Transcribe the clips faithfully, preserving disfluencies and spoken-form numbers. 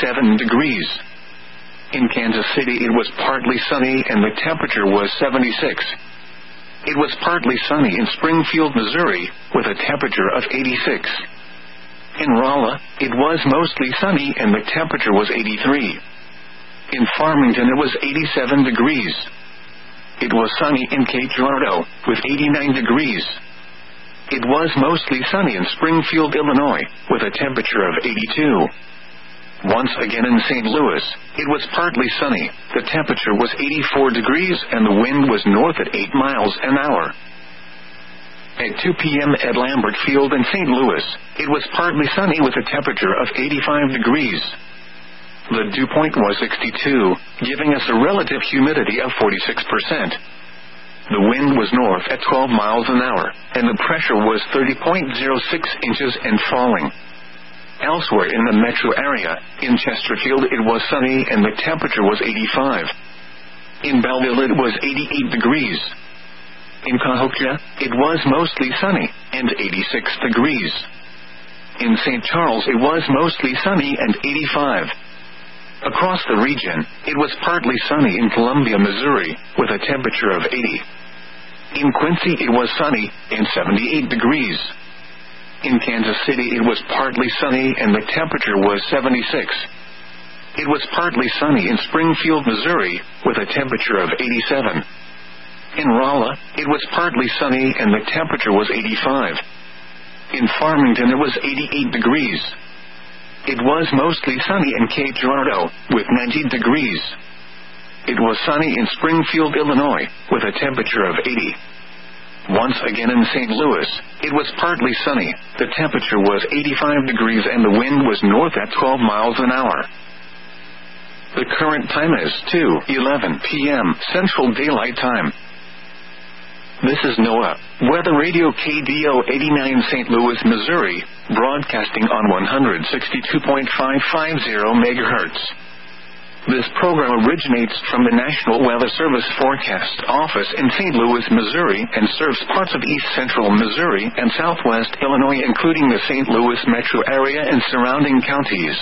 seven degrees. In Kansas City it was partly sunny and the temperature was seventy-six. It was partly sunny in Springfield, Missouri, with a temperature of eighty-six. In Rolla, it was mostly sunny and the temperature was eighty-three. In Farmington it was eighty-seven degrees. It was sunny in Cape Girardeau, with eighty-nine degrees. It was mostly sunny in Springfield, Illinois, with a temperature of eighty-two. Once again in Saint Louis, it was partly sunny, the temperature was eighty-four degrees and the wind was north at eight miles an hour. At two p.m. at Lambert Field in Saint Louis, it was partly sunny with a temperature of eighty-five degrees. The dew point was sixty-two, giving us a relative humidity of forty-six percent. The wind was north at twelve miles an hour, and the pressure was thirty point zero six inches and falling. Elsewhere in the metro area, in Chesterfield it was sunny and the temperature was eighty-five. In Belleville it was eighty-eight degrees. In Cahokia, it was mostly sunny, and eighty-six degrees. In Saint Charles it was mostly sunny and eighty-five. Across the region, it was partly sunny in Columbia, Missouri, with a temperature of eighty. In Quincy it was sunny, and seventy-eight degrees. In Kansas City it was partly sunny and the temperature was seventy-six. It was partly sunny in Springfield, Missouri, with a temperature of eighty-seven. In Rolla, it was partly sunny and the temperature was eighty-five. In Farmington it was eighty-eight degrees. It was mostly sunny in Cape Girardeau, with ninety degrees. It was sunny in Springfield, Illinois, with a temperature of eighty. Once again in Saint Louis, it was partly sunny, the temperature was eighty-five degrees and the wind was north at twelve miles an hour. The current time is two eleven p.m. Central Daylight Time. This is NOAA Weather Radio K D O eighty-nine Saint Louis, Missouri, broadcasting on one sixty-two point five five zero megahertz. This program originates from the National Weather Service Forecast Office in Saint Louis, Missouri, and serves parts of east central Missouri and southwest Illinois, including the Saint Louis metro area and surrounding counties.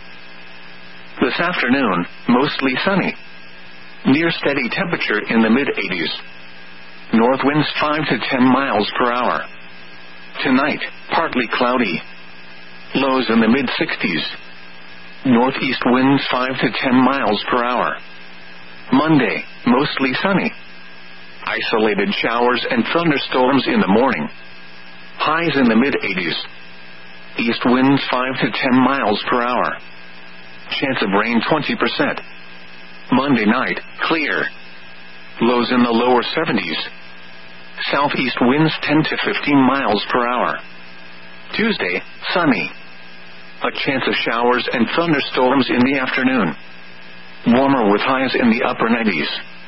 This afternoon, mostly sunny. Near steady temperature in the mid-eighties. North winds five to ten miles per hour. Tonight, partly cloudy. Lows in the mid-sixties. Northeast winds five to ten miles per hour. Monday, mostly sunny. Isolated showers and thunderstorms in the morning. Highs in the mid-eighties. East winds five to ten miles per hour. Chance of rain twenty percent. Monday night, clear. Lows in the lower seventies. Southeast winds ten to fifteen miles per hour. Tuesday, sunny. A chance of showers and thunderstorms in the afternoon. Warmer with highs in the upper nineties.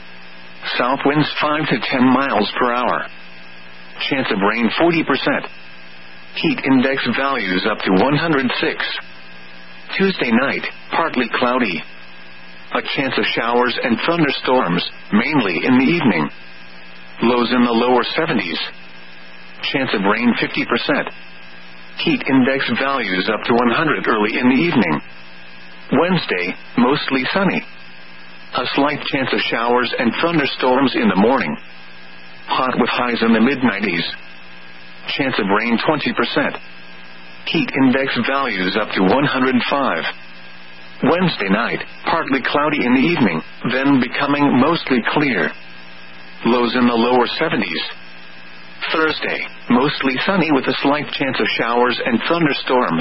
South winds five to ten miles per hour. Chance of rain forty percent. Heat index values up to one hundred six. Tuesday night, partly cloudy. A chance of showers and thunderstorms, mainly in the evening. Lows in the lower seventies. Chance of rain fifty percent. Heat index values up to one hundred early in the evening. Wednesday, mostly sunny. A slight chance of showers and thunderstorms in the morning. Hot with highs in the mid-nineties. Chance of rain twenty percent. Heat index values up to one hundred five. Wednesday night, partly cloudy in the evening, then becoming mostly clear. Lows in the lower seventies. Thursday, mostly sunny with a slight chance of showers and thunderstorms.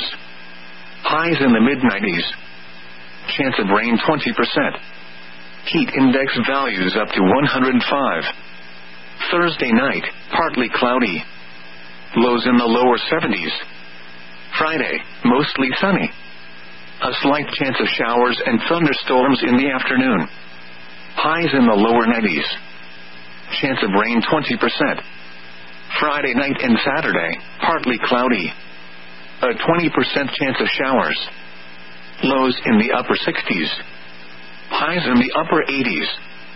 Highs in the mid-nineties. Chance of rain twenty percent. Heat index values up to one hundred five. Thursday night, partly cloudy. Lows in the lower seventies. Friday, mostly sunny. A slight chance of showers and thunderstorms in the afternoon. Highs in the lower nineties. Chance of rain twenty percent. Friday night and Saturday, partly cloudy. A twenty percent chance of showers. Lows in the upper sixties. Highs in the upper eighties.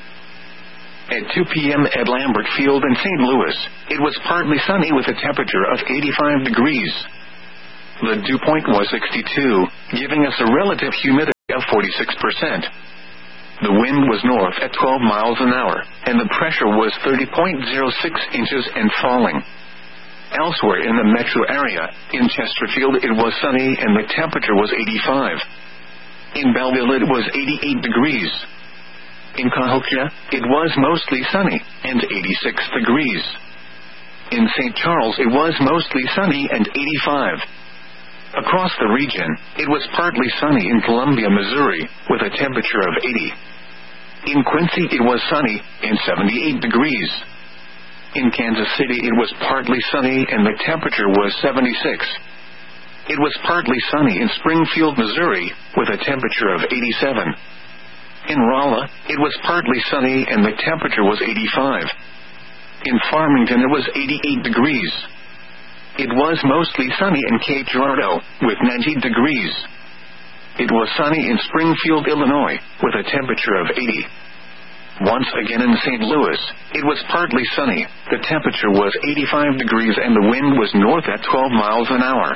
At two p.m. at Lambert Field in Saint Louis, it was partly sunny with a temperature of eighty-five degrees. The dew point was sixty-two, giving us a relative humidity of forty-six percent. The wind was north at twelve miles an hour, and the pressure was thirty point zero six inches and falling. Elsewhere in the metro area, in Chesterfield it was sunny and the temperature was eighty-five. In Belleville it was eighty-eight degrees. In Cahokia, it was mostly sunny, and eighty-six degrees. In Saint Charles it was mostly sunny and eighty-five. Across the region, it was partly sunny in Columbia, Missouri, with a temperature of eighty. In Quincy it was sunny, and seventy-eight degrees. In Kansas City it was partly sunny and the temperature was seventy-six. It was partly sunny in Springfield, Missouri, with a temperature of eighty-seven. In Rolla, it was partly sunny and the temperature was eighty-five. In Farmington it was eighty-eight degrees. It was mostly sunny in Cape Girardeau, with ninety degrees. It was sunny in Springfield, Illinois, with a temperature of eighty. Once again in Saint Louis, it was partly sunny, the temperature was eighty-five degrees and the wind was north at twelve miles an hour.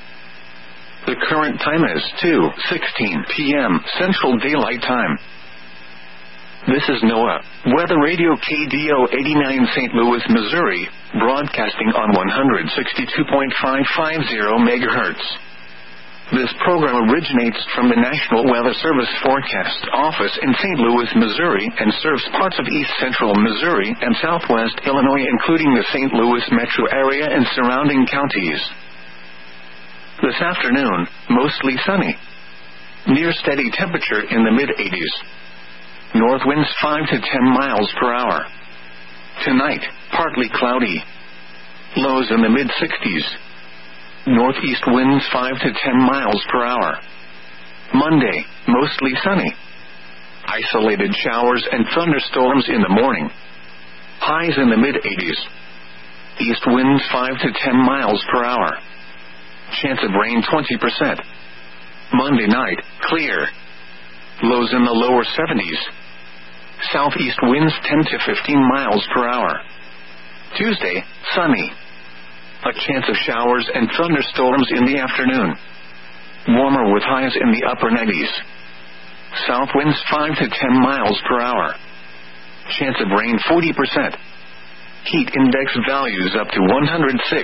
The current time is two sixteen p m Central Daylight Time. This is NOAA Weather Radio K D O eighty-nine Saint Louis, Missouri, broadcasting on one sixty-two point five five zero megahertz. This program originates from the National Weather Service Forecast Office in Saint Louis, Missouri, and serves parts of east central Missouri and southwest Illinois, including the Saint Louis metro area and surrounding counties. This afternoon, mostly sunny. Near steady temperature in the mid-eighties. North winds five to ten miles per hour. Tonight, partly cloudy. Lows in the mid-sixties. Northeast winds five to ten miles per hour. Monday, mostly sunny. Isolated showers and thunderstorms in the morning. Highs in the mid-eighties. East winds five to ten miles per hour. Chance of rain twenty percent. Monday night, clear. Lows in the lower seventies. Southeast winds ten to fifteen miles per hour. Tuesday, sunny. A chance of showers and thunderstorms in the afternoon. Warmer with highs in the upper nineties. South winds five to ten miles per hour. Chance of rain forty percent. Heat index values up to one hundred six.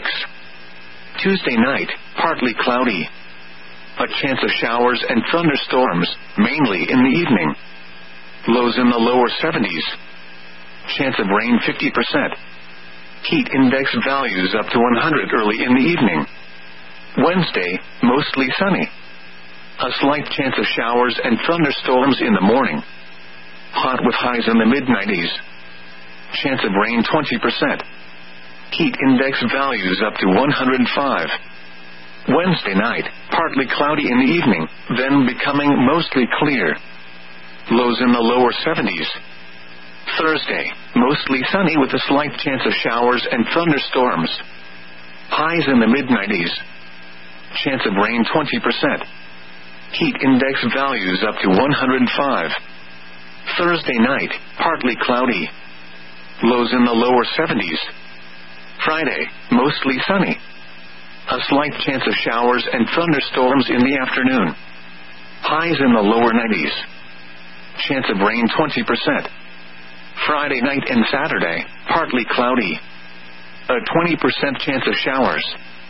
Tuesday night, partly cloudy. A chance of showers and thunderstorms, mainly in the evening. Lows in the lower seventies. Chance of rain fifty percent. Heat index values up to one hundred early in the evening. Wednesday, mostly sunny. A slight chance of showers and thunderstorms in the morning. Hot with highs in the mid-nineties. Chance of rain twenty percent. Heat index values up to one hundred five. Wednesday night, partly cloudy in the evening, then becoming mostly clear. Lows in the lower seventies. Thursday, mostly sunny with a slight chance of showers and thunderstorms. Highs in the mid-nineties. Chance of rain twenty percent. Heat index values up to one hundred five. Thursday night, partly cloudy. Lows in the lower seventies. Friday, mostly sunny. A slight chance of showers and thunderstorms in the afternoon. Highs in the lower nineties. Chance of rain twenty percent. Friday night and Saturday, partly cloudy. A twenty percent chance of showers.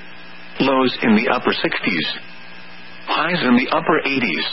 Lows in the upper sixties. Highs in the upper eighties.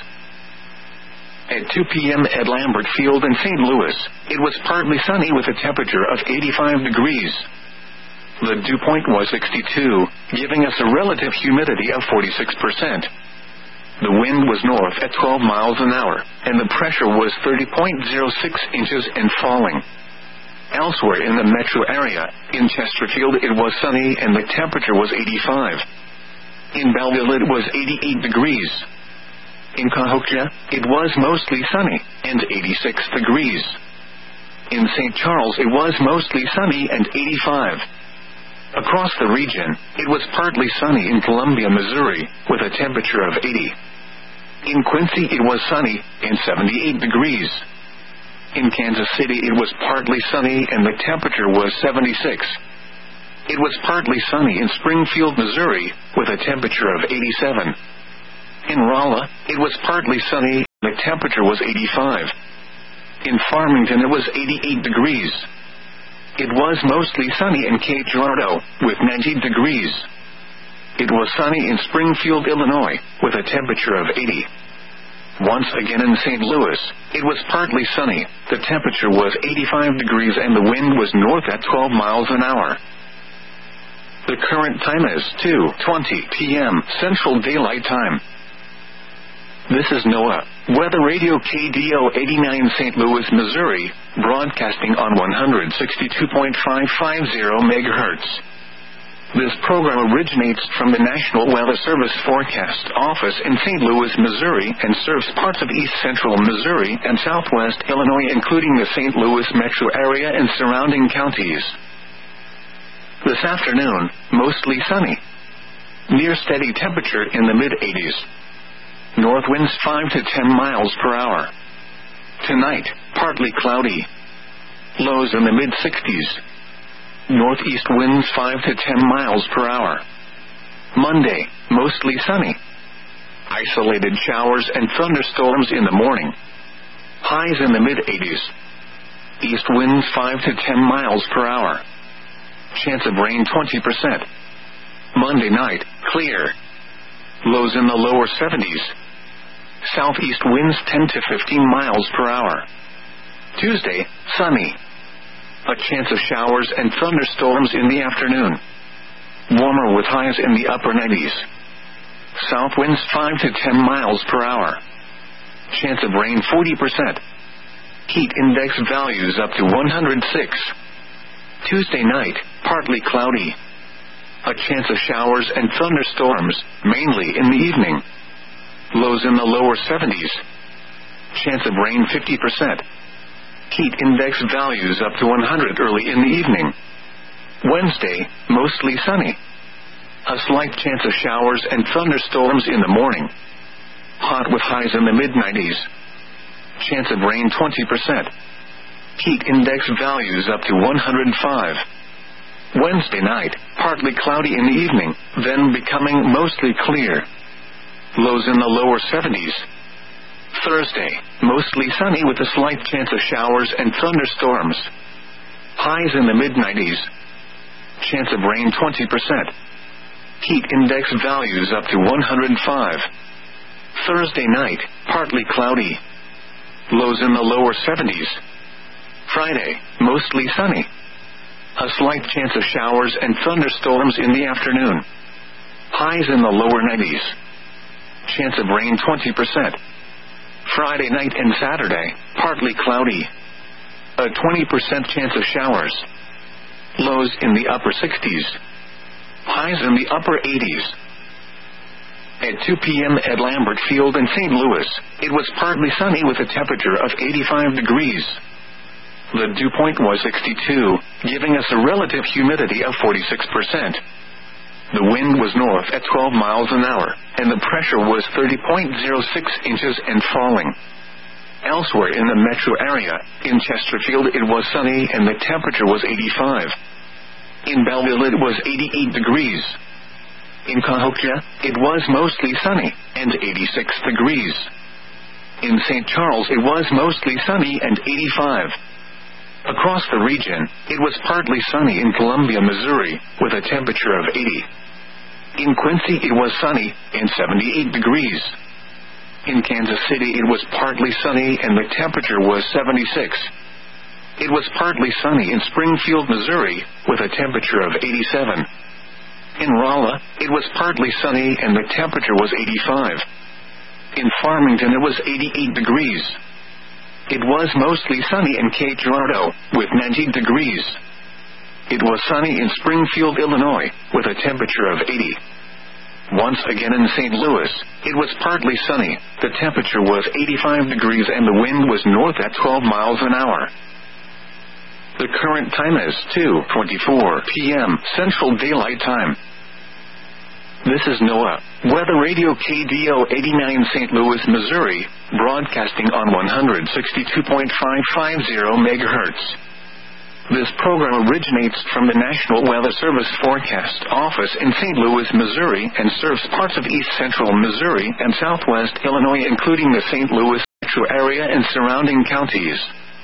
At two p m at Lambert Field in Saint Louis, it was partly sunny with a temperature of eighty-five degrees. The dew point was sixty-two, giving us a relative humidity of forty-six percent. The wind was north at twelve miles an hour, and the pressure was thirty point zero six inches and falling. Elsewhere in the metro area, in Chesterfield it was sunny and the temperature was eighty-five. In Belleville it was eighty-eight degrees. In Cahokia, it was mostly sunny, and eighty-six degrees. In Saint Charles it was mostly sunny and eighty-five. Across the region, it was partly sunny in Columbia, Missouri, with a temperature of eighty. In Quincy it was sunny, and seventy-eight degrees. In Kansas City it was partly sunny and the temperature was seventy-six. It was partly sunny in Springfield, Missouri, with a temperature of eighty-seven. In Rolla, it was partly sunny The temperature was eighty-five. In Farmington, it was eighty-eight degrees. It was mostly sunny in Cape Girardeau, with ninety degrees. It was sunny in Springfield, Illinois, with a temperature of eighty. Once again in Saint Louis, it was partly sunny. The temperature was eighty-five degrees and the wind was north at twelve miles an hour. The current time is two twenty p m Central Daylight Time. This is NOAA Weather Radio K D O eighty-nine Saint Louis, Missouri, broadcasting on one sixty-two point five five zero megahertz. This program originates from the National Weather Service Forecast Office in Saint Louis, Missouri, and serves parts of east central Missouri and southwest Illinois, including the Saint Louis metro area and surrounding counties. This afternoon, mostly sunny. Near steady temperature in the mid-eighties. North winds five to ten miles per hour. Tonight, partly cloudy. Lows in the mid-sixties. Northeast winds five to ten miles per hour. Monday, mostly sunny. Isolated showers and thunderstorms in the morning. Highs in the mid-eighties. East winds five to ten miles per hour. Chance of rain twenty percent. Monday night, clear. Lows in the lower seventies. Southeast winds ten to fifteen miles per hour. Tuesday, sunny. A chance of showers and thunderstorms in the afternoon. Warmer with highs in the upper nineties. South winds five to ten miles per hour. Chance of rain forty percent. Heat index values up to one hundred six. Tuesday night, partly cloudy. A chance of showers and thunderstorms, mainly in the evening. Lows in the lower seventies. Chance of rain fifty percent. Heat index values up to one hundred early in the evening. Wednesday, mostly sunny. A slight chance of showers and thunderstorms in the morning. Hot with highs in the mid-nineties. Chance of rain twenty percent. Heat index values up to one hundred five. Wednesday night, partly cloudy in the evening, then becoming mostly clear. Lows in the lower seventies. Thursday, mostly sunny with a slight chance of showers and thunderstorms. Highs in the mid-nineties. Chance of rain twenty percent. Heat index values up to one hundred five. Thursday night, partly cloudy. Lows in the lower seventies. Friday, mostly sunny. A slight chance of showers and thunderstorms in the afternoon. Highs in the lower nineties. Chance of rain twenty percent. Friday night and Saturday, partly cloudy. A twenty percent chance of showers. Lows in the upper sixties. Highs in the upper eighties. At two p m at Lambert Field in Saint Louis, it was partly sunny with a temperature of eighty-five degrees. The dew point was sixty-two, giving us a relative humidity of forty-six percent. The wind was north at twelve miles an hour, and the pressure was thirty point zero six inches and falling. Elsewhere in the metro area, in Chesterfield it was sunny and the temperature was eighty-five. In Belleville it was eighty-eight degrees. In Cahokia, it was mostly sunny, and eighty-six degrees. In Saint Charles it was mostly sunny and eighty-five. Across the region, it was partly sunny in Columbia, Missouri, with a temperature of eighty. In Quincy it was sunny, and seventy-eight degrees. In Kansas City it was partly sunny and the temperature was seventy-six. It was partly sunny in Springfield, Missouri, with a temperature of eighty-seven. In Rolla, it was partly sunny and the temperature was eighty-five. In Farmington it was eighty-eight degrees. It was mostly sunny in Cape Girardeau, with ninety degrees. It was sunny in Springfield, Illinois, with a temperature of eighty. Once again in Saint Louis, it was partly sunny, the temperature was eighty-five degrees and the wind was north at twelve miles an hour. The current time is two twenty-four p m Central Daylight Time. This is NOAA Weather Radio K D O eighty-nine Saint Louis, Missouri, broadcasting on one sixty-two point five five zero megahertz. This program originates from the National Weather Service Forecast Office in Saint Louis, Missouri, and serves parts of east central Missouri and southwest Illinois, including the Saint Louis metro area and surrounding counties.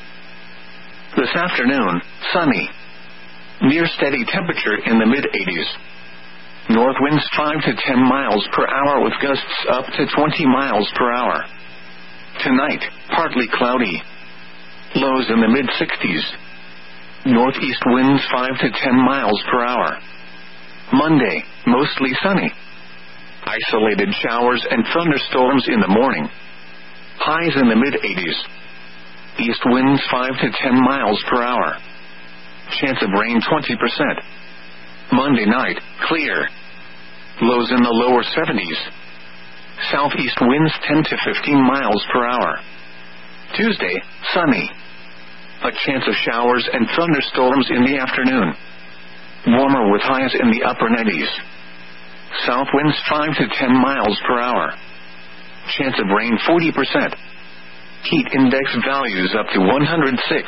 This afternoon, sunny. Near steady temperature in the mid eighties. North winds five to ten miles per hour with gusts up to twenty miles per hour. Tonight, partly cloudy. Lows in the mid sixties. Northeast winds five to ten miles per hour. Monday, mostly sunny. Isolated showers and thunderstorms in the morning. Highs in the mid eighties. East winds five to ten miles per hour. Chance of rain twenty percent. Monday night, clear. Lows in the lower seventies. Southeast winds ten to fifteen miles per hour. Tuesday, sunny. A chance of showers and thunderstorms in the afternoon. Warmer with highs in the upper nineties. South winds five to ten miles per hour. Chance of rain forty percent. Heat index values up to one hundred six.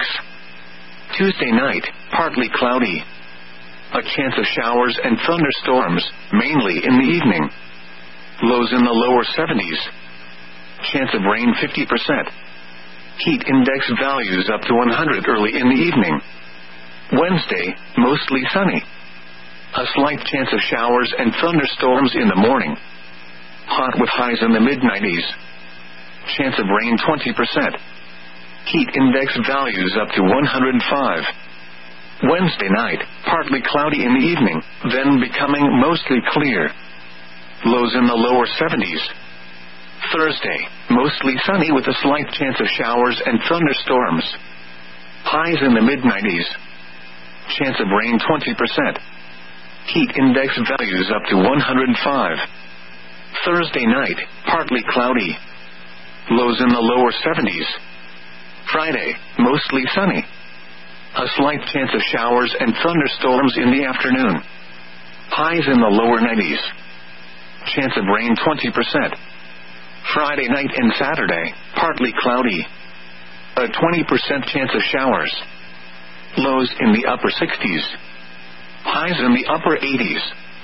Tuesday night, partly cloudy. A chance of showers and thunderstorms, mainly in the evening. Lows in the lower seventies. Chance of rain fifty percent. Heat index values up to one hundred early in the evening. Wednesday, mostly sunny. A slight chance of showers and thunderstorms in the morning. Hot with highs in the mid nineties. Chance of rain twenty percent. Heat index values up to one hundred five. Wednesday night, partly cloudy in the evening, then becoming mostly clear. Lows in the lower seventies. Thursday, mostly sunny with a slight chance of showers and thunderstorms. Highs in the mid nineties. Chance of rain twenty percent. Heat index values up to one hundred five. Thursday night, partly cloudy. Lows in the lower seventies. Friday, mostly sunny. A slight chance of showers and thunderstorms in the afternoon. Highs in the lower nineties. Chance of rain twenty percent. Friday night and Saturday, partly cloudy. A twenty percent chance of showers. Lows in the upper sixties. Highs in the upper eighties.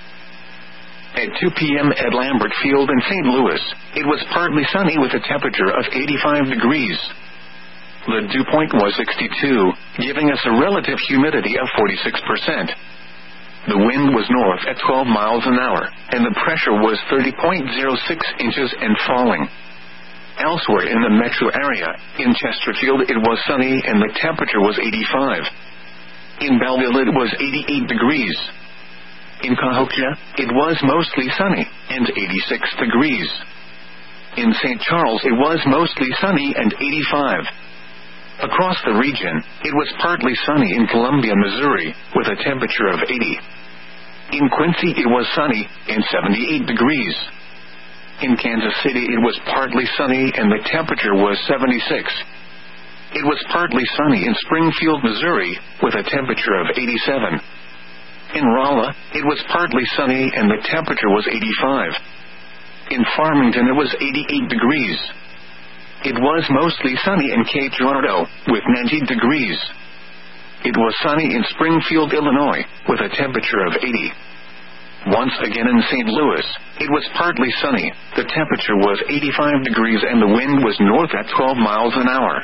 At two p.m. at Lambert Field in Saint Louis, it was partly sunny with a temperature of eighty-five degrees. The dew point was sixty-two, giving us a relative humidity of forty-six percent. The wind was north at twelve miles an hour, and the pressure was thirty point zero six inches and falling. Elsewhere in the metro area, in Chesterfield it was sunny and the temperature was eighty-five. In Belleville it was eighty-eight degrees. In Cahokia, it was mostly sunny, and eighty-six degrees. In Saint Charles it was mostly sunny and eighty-five. Across the region, it was partly sunny in Columbia, Missouri, with a temperature of eighty. In Quincy it was sunny, and seventy-eight degrees. In Kansas City it was partly sunny and the temperature was seventy-six. It was partly sunny in Springfield, Missouri, with a temperature of eighty-seven. In Rolla, it was partly sunny and the temperature was eighty-five. In Farmington it was eighty-eight degrees. It was mostly sunny in Cape Girardeau, with ninety degrees. It was sunny in Springfield, Illinois, with a temperature of eighty. Once again in Saint Louis, it was partly sunny, the temperature was eighty-five degrees and the wind was north at twelve miles an hour.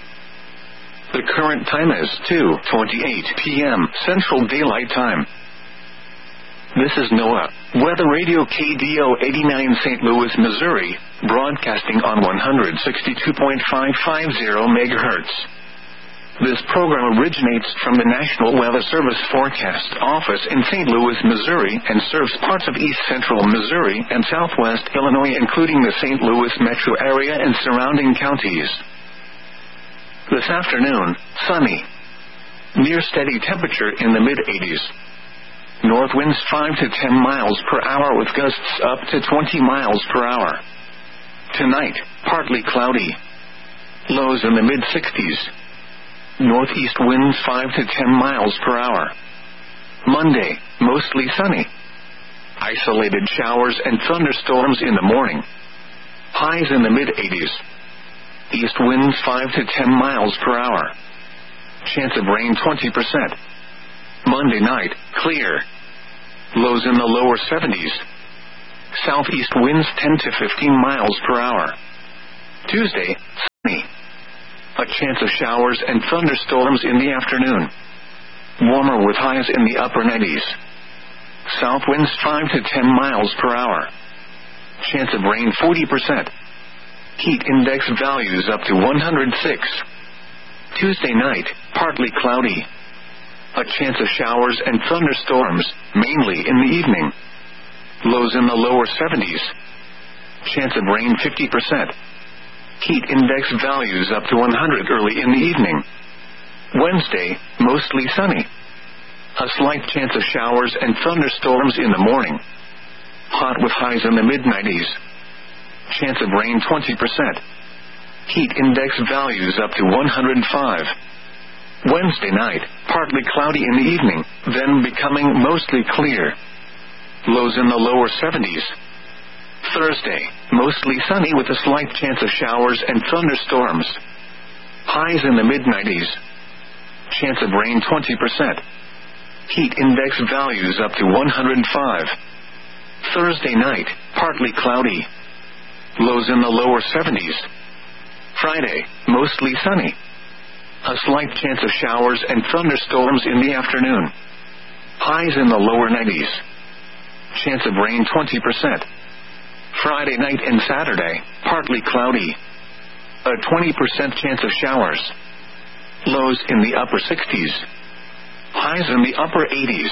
The current time is two twenty-eight p.m. Central Daylight Time. This is NOAA Weather Radio K D O eighty-nine Saint Louis, Missouri, broadcasting on one sixty-two point five five zero megahertz. This program originates from the National Weather Service Forecast Office in Saint Louis, Missouri, and serves parts of east central Missouri and southwest Illinois, including the Saint Louis metro area and surrounding counties. This afternoon, sunny. Near steady temperature in the mid eighties. North winds five to ten miles per hour with gusts up to twenty miles per hour. Tonight, partly cloudy. Lows in the mid sixties. Northeast winds five to ten miles per hour. Monday, mostly sunny. Isolated showers and thunderstorms in the morning. Highs in the mid eighties. East winds five to ten miles per hour. Chance of rain twenty percent. Monday night, clear. Lows in the lower seventies. Southeast winds ten to fifteen miles per hour. Tuesday, sunny. A chance of showers and thunderstorms in the afternoon. Warmer with highs in the upper nineties. South winds five to ten miles per hour. Chance of rain forty percent. Heat index values up to one hundred six. Tuesday night, partly cloudy. A chance of showers and thunderstorms, mainly in the evening. Lows in the lower seventies. Chance of rain fifty percent. Heat index values up to one hundred early in the evening. Wednesday, mostly sunny. A slight chance of showers and thunderstorms in the morning. Hot with highs in the mid nineties. Chance of rain twenty percent. Heat index values up to one hundred five. Wednesday night, partly cloudy in the evening, then becoming mostly clear. Lows in the lower seventies. Thursday, mostly sunny with a slight chance of showers and thunderstorms. Highs in the mid nineties. Chance of rain twenty percent. Heat index values up to one hundred five. Thursday night, partly cloudy. Lows in the lower seventies. Friday, mostly sunny. A slight chance of showers and thunderstorms in the afternoon. Highs in the lower nineties. Chance of rain twenty percent. Friday night and Saturday, partly cloudy. A twenty percent chance of showers. Lows in the upper sixties. Highs in the upper eighties.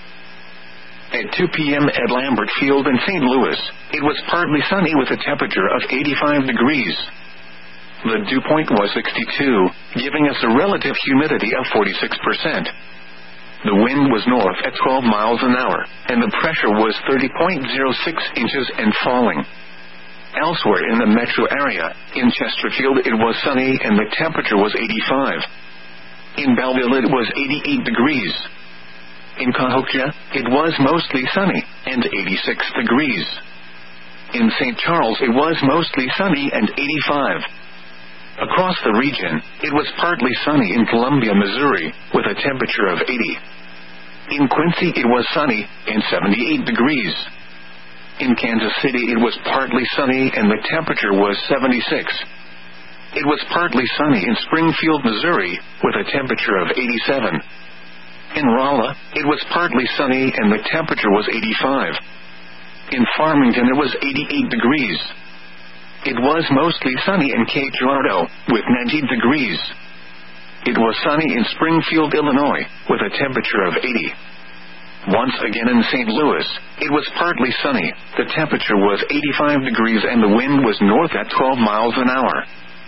At two p.m. at Lambert Field in Saint Louis, it was partly sunny with a temperature of eighty-five degrees. The dew point was sixty-two, giving us a relative humidity of forty-six percent. The wind was north at twelve miles an hour, and the pressure was thirty point zero six inches and falling. Elsewhere in the metro area, in Chesterfield it was sunny and the temperature was eighty-five. In Belleville it was eighty-eight degrees. In Cahokia, it was mostly sunny, and eighty-six degrees. In Saint Charles it was mostly sunny and eighty-five. Across the region, it was partly sunny in Columbia, Missouri, with a temperature of eighty. In Quincy it was sunny, and seventy-eight degrees. In Kansas City it was partly sunny and the temperature was seventy-six. It was partly sunny in Springfield, Missouri, with a temperature of eighty-seven. In Rolla, it was partly sunny and the temperature was eighty-five. In Farmington it was eighty-eight degrees. It was mostly sunny in Cape Girardeau, with ninety degrees. It was sunny in Springfield, Illinois, with a temperature of eighty. Once again in Saint Louis, it was partly sunny, the temperature was eighty-five degrees and the wind was north at twelve miles an hour.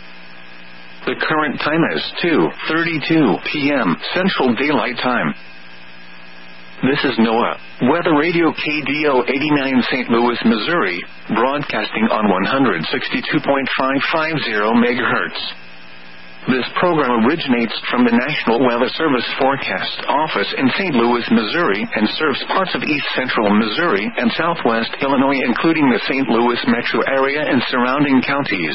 The current time is two thirty-two p.m. Central Daylight Time. This is NOAA Weather Radio K D O eighty-nine Saint Louis, Missouri, broadcasting on one hundred sixty-two point five five zero megahertz. This program originates from the National Weather Service Forecast Office in Saint Louis, Missouri, and serves parts of east central Missouri and southwest Illinois, including the Saint Louis metro area and surrounding counties.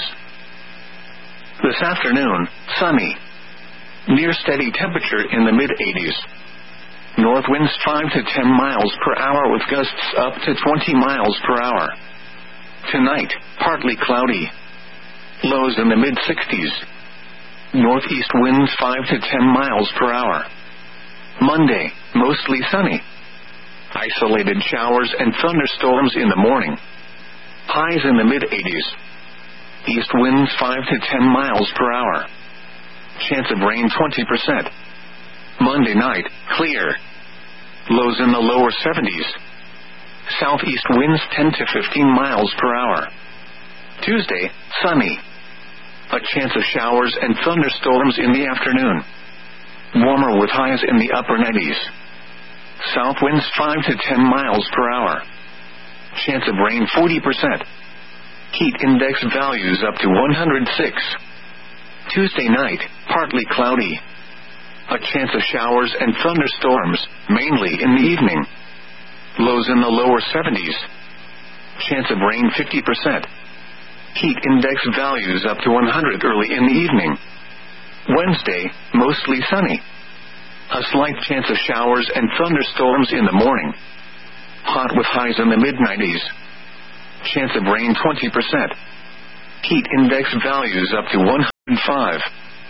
This afternoon, sunny. Near steady temperature in the mid eighties. North winds five to ten miles per hour with gusts up to twenty miles per hour. Tonight, partly cloudy. Lows in the mid sixties. Northeast winds five to ten miles per hour. Monday, mostly sunny. Isolated showers and thunderstorms in the morning. Highs in the mid eighties. East winds five to ten miles per hour. Chance of rain twenty percent. Monday night, clear. Lows in the lower seventies. Southeast winds ten to fifteen miles per hour. Tuesday, sunny. A chance of showers and thunderstorms in the afternoon. Warmer with highs in the upper nineties. South winds five to ten miles per hour. Chance of rain forty percent. Heat index values up to one hundred six. Tuesday night, partly cloudy. A chance of showers and thunderstorms, mainly in the evening. Lows in the lower seventies. Chance of rain fifty percent. Heat index values up to one hundred early in the evening. Wednesday, mostly sunny. A slight chance of showers and thunderstorms in the morning. Hot with highs in the mid nineties. Chance of rain twenty percent. Heat index values up to one hundred five.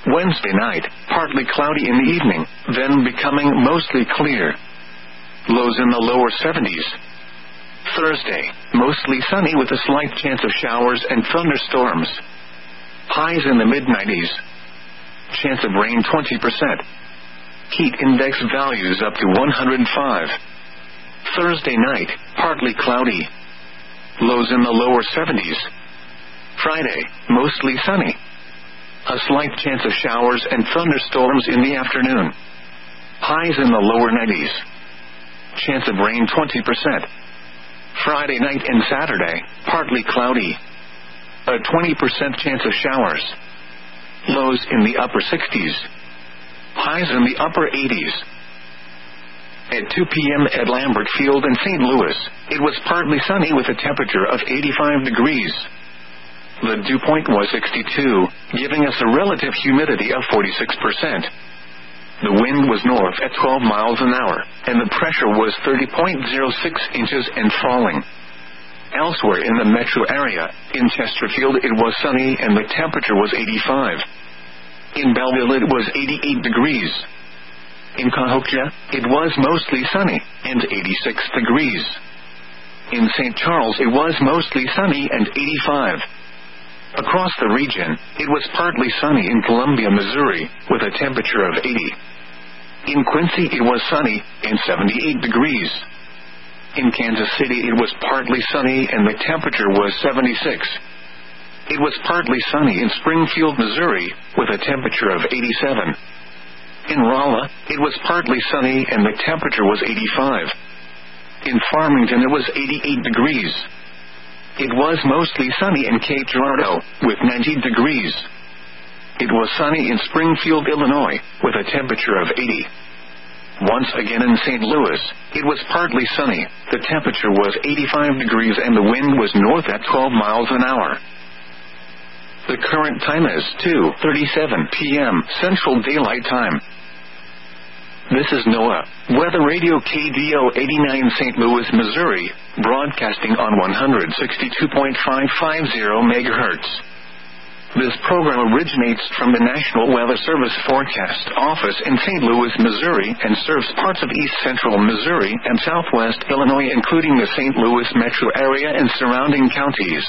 Wednesday night, partly cloudy in the evening, then becoming mostly clear. Lows in the lower seventies. Thursday, mostly sunny with a slight chance of showers and thunderstorms. Highs in the mid nineties. Chance of rain twenty percent. Heat index values up to one hundred five. Thursday night, partly cloudy. Lows in the lower seventies. Friday, mostly sunny. A slight chance of showers and thunderstorms in the afternoon. Highs in the lower nineties. Chance of rain twenty percent. Friday night and Saturday, partly cloudy. A twenty percent chance of showers. Lows in the upper sixties. Highs in the upper eighties. At two p.m. at Lambert Field in Saint Louis, it was partly sunny with a temperature of eighty-five degrees. The dew point was sixty-two, giving us a relative humidity of forty-six percent. The wind was north at twelve miles an hour, and the pressure was thirty point zero six inches and falling. Elsewhere in the metro area, in Chesterfield it was sunny and the temperature was eighty-five. In Belleville it was eighty-eight degrees. In Cahokia, it was mostly sunny, and eighty-six degrees. In Saint Charles it was mostly sunny and eighty-five. Across the region, it was partly sunny in Columbia, Missouri, with a temperature of eighty. In Quincy it was sunny, and seventy-eight degrees. In Kansas City it was partly sunny and the temperature was seventy-six. It was partly sunny in Springfield, Missouri, with a temperature of eighty-seven. In Rolla, it was partly sunny and the temperature was eighty-five. In Farmington it was eighty-eight degrees. It was mostly sunny in Cape Girardeau, with ninety degrees. It was sunny in Springfield, Illinois, with a temperature of eighty. Once again in Saint Louis, it was partly sunny, the temperature was eighty-five degrees and the wind was north at twelve miles an hour. The current time is two thirty-seven p.m. Central Daylight Time. This is NOAA, Weather Radio K D O eighty-nine Saint Louis, Missouri, broadcasting on one sixty-two point five five zero megahertz. This program originates from the National Weather Service Forecast Office in Saint Louis, Missouri, and serves parts of east central Missouri and southwest Illinois, including the Saint Louis metro area and surrounding counties.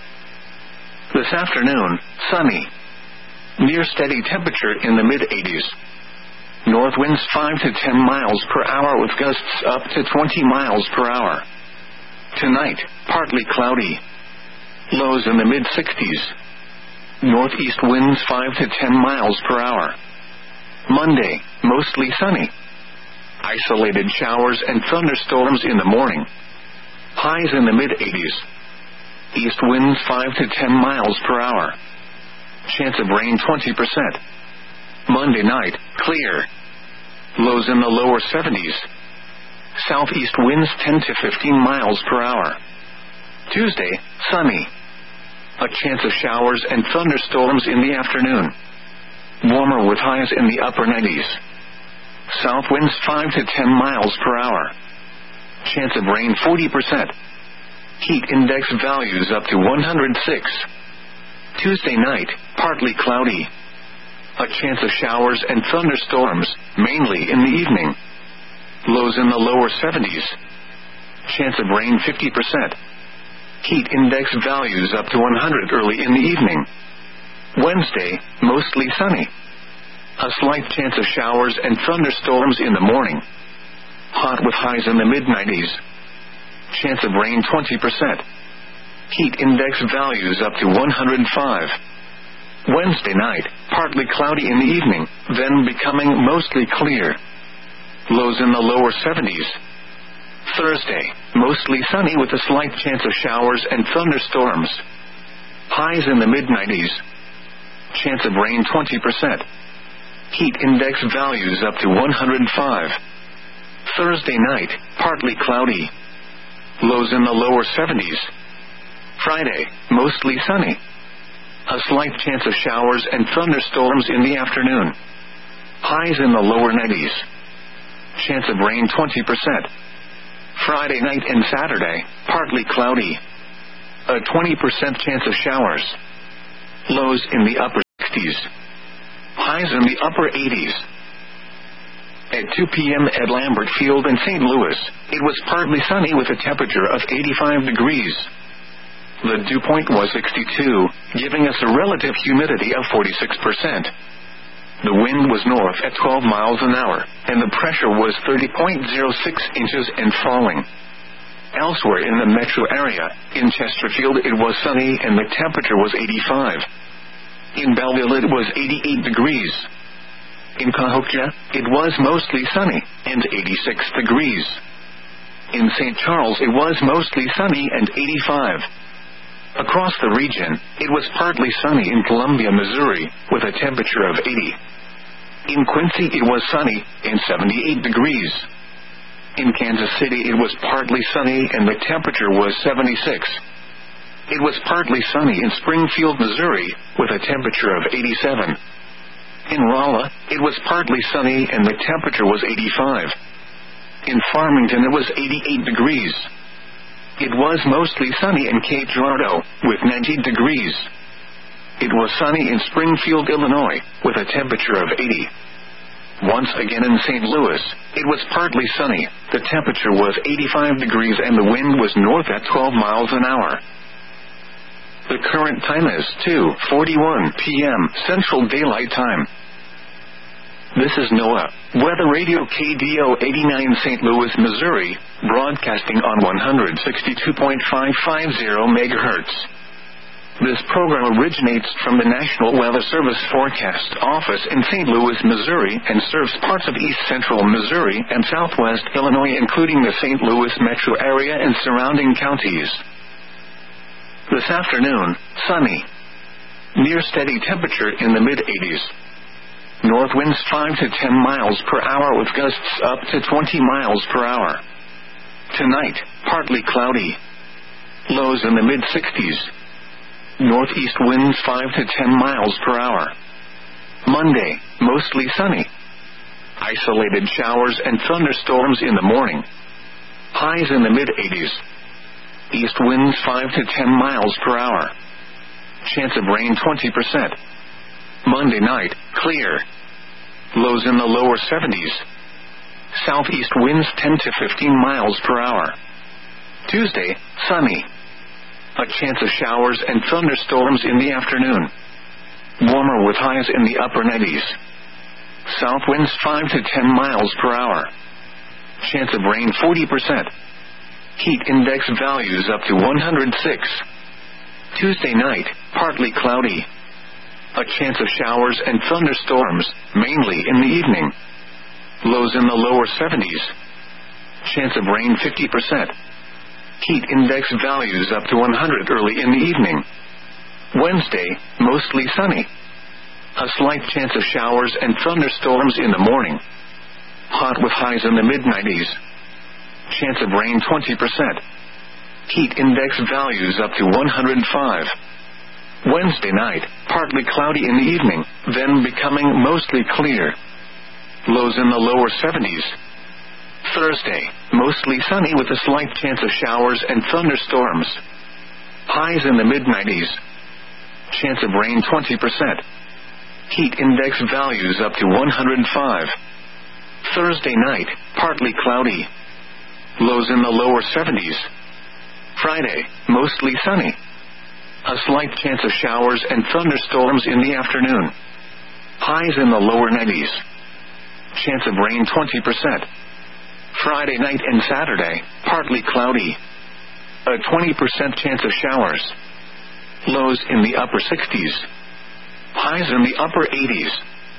This afternoon, sunny. Near steady temperature in the mid eighties. North winds five to ten miles per hour with gusts up to twenty miles per hour. Tonight, partly cloudy. Lows in the mid sixties. Northeast winds five to ten miles per hour. Monday, mostly sunny. Isolated showers and thunderstorms in the morning. Highs in the mid eighties. East winds five to ten miles per hour. Chance of rain twenty percent. Monday night, clear. Lows in the lower seventies. Southeast winds ten to fifteen miles per hour. Tuesday, sunny. A chance of showers and thunderstorms in the afternoon. Warmer with highs in the upper nineties. South winds five to ten miles per hour. Chance of rain forty percent. Heat index values up to one hundred six. Tuesday night, partly cloudy. A chance of showers and thunderstorms, mainly in the evening. Lows in the lower seventies. Chance of rain fifty percent. Heat index values up to one hundred early in the evening. Wednesday, mostly sunny. A slight chance of showers and thunderstorms in the morning. Hot with highs in the mid nineties. Chance of rain twenty percent. Heat index values up to one hundred five. Wednesday night, partly cloudy in the evening, then becoming mostly clear. Lows in the lower seventies. Thursday, mostly sunny with a slight chance of showers and thunderstorms. Highs in the mid nineties. Chance of rain twenty percent. Heat index values up to one hundred five. Thursday night, partly cloudy. Lows in the lower seventies. Friday, mostly sunny. A slight chance of showers and thunderstorms in the afternoon. Highs in the lower nineties. Chance of rain twenty percent. Friday night and Saturday, partly cloudy. A twenty percent chance of showers. Lows in the upper sixties. highs in the upper eighties. At two p.m. at Lambert Field in Saint Louis, it was partly sunny with a temperature of eighty-five degrees. The dew point was sixty-two, giving us a relative humidity of forty-six percent. The wind was north at twelve miles an hour, and the pressure was thirty point zero six inches and falling. Elsewhere in the metro area, in Chesterfield it was sunny and the temperature was eighty-five. In Belleville it was eighty-eight degrees. In Cahokia, it was mostly sunny, and eighty-six degrees. In Saint Charles it was mostly sunny and eighty-five. Across the region, it was partly sunny in Columbia, Missouri, with a temperature of eighty. In Quincy it was sunny, and seventy-eight degrees. In Kansas City it was partly sunny and the temperature was seventy-six. It was partly sunny in Springfield, Missouri, with a temperature of eighty-seven. In Rolla, it was partly sunny and the temperature was eighty-five. In Farmington it was eighty-eight degrees. It was mostly sunny in Cape Girardeau, with ninety degrees. It was sunny in Springfield, Illinois, with a temperature of eighty. Once again in Saint Louis, it was partly sunny, the temperature was eighty-five degrees and the wind was north at twelve miles an hour. The current time is two forty-one p.m. Central Daylight Time. This is NOAA Weather Radio K D O eighty-nine Saint Louis, Missouri, broadcasting on one sixty-two point five five zero megahertz. This program originates from the National Weather Service Forecast Office in Saint Louis, Missouri, and serves parts of east central Missouri and southwest Illinois, including the Saint Louis metro area and surrounding counties. This afternoon, sunny. Near steady temperature in the mid-eighties. North winds five to ten miles per hour with gusts up to twenty miles per hour. Tonight, partly cloudy. Lows in the mid-sixties. Northeast winds five to ten miles per hour. Monday, mostly sunny. Isolated showers and thunderstorms in the morning. Highs in the mid-eighties. East winds five to ten miles per hour. Chance of rain twenty percent. Monday night, clear. Lows in the lower seventies. Southeast winds ten to fifteen miles per hour. Tuesday, sunny. A chance of showers and thunderstorms in the afternoon. Warmer with highs in the upper nineties. South winds five to ten miles per hour. Chance of rain forty percent. Heat index values up to one hundred six. Tuesday night, partly cloudy. A chance of showers and thunderstorms, mainly in the evening. Lows in the lower seventies. Chance of rain fifty percent. Heat index values up to one hundred early in the evening. Wednesday, mostly sunny. A slight chance of showers and thunderstorms in the morning. Hot with highs in the mid-nineties. Chance of rain twenty percent. Heat index values up to one hundred five. Wednesday night, partly cloudy in the evening, then becoming mostly clear. Lows in the lower seventies. Thursday, mostly sunny with a slight chance of showers and thunderstorms. Highs in the mid-nineties. Chance of rain twenty percent. Heat index values up to one hundred five. Thursday night, partly cloudy. Lows in the lower seventies. Friday, mostly sunny. A slight chance of showers and thunderstorms in the afternoon. Highs in the lower nineties. Chance of rain twenty percent. Friday night and Saturday, partly cloudy. A twenty percent chance of showers. Lows in the upper sixties. Highs in the upper eighties.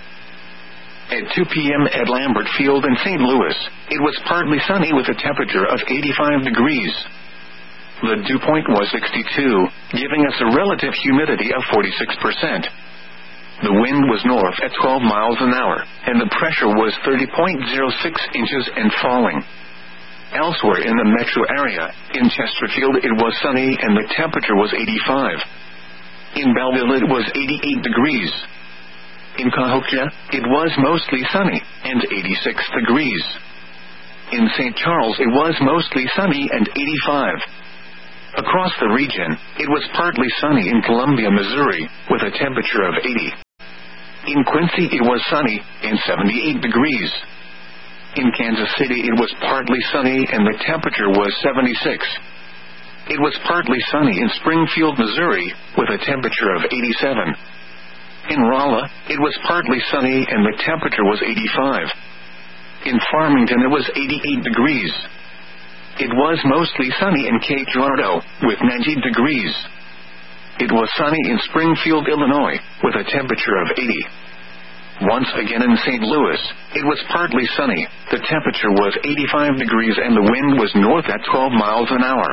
At two p.m. at Lambert Field in Saint Louis, it was partly sunny with a temperature of eighty-five degrees. The dew point was sixty-two, giving us a relative humidity of forty-six percent. The wind was north at twelve miles an hour, and the pressure was thirty point zero six inches and falling. Elsewhere in the metro area, in Chesterfield it was sunny and the temperature was eighty-five. In Belleville it was eighty-eight degrees. In Cahokia, it was mostly sunny, and eighty-six degrees. In Saint Charles it was mostly sunny and eighty-five. Across the region, it was partly sunny in Columbia, Missouri, with a temperature of eighty. In Quincy it was sunny and seventy-eight degrees. In Kansas City it was partly sunny and the temperature was seventy-six. It was partly sunny in Springfield, Missouri, with a temperature of eighty-seven. In Rolla, it was partly sunny and the temperature was eighty-five. In Farmington it was eighty-eight degrees. It was mostly sunny in Cape Girardeau, with ninety degrees. It was sunny in Springfield, Illinois, with a temperature of eighty. Once again in Saint Louis, it was partly sunny, the temperature was eighty-five degrees and the wind was north at twelve miles an hour.